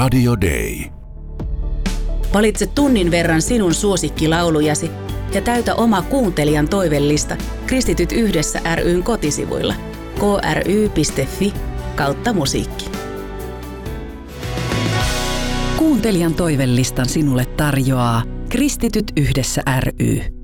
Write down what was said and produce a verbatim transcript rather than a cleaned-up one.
Radio Day. Valitse tunnin verran sinun suosikkilaulujasi ja täytä oma kuuntelijan toivellista Kristityt yhdessä ry:n kotisivuilla k r y piste f i kautta musiikki. Kuuntelijan toivellistan sinulle tarjoaa Kristityt yhdessä ry.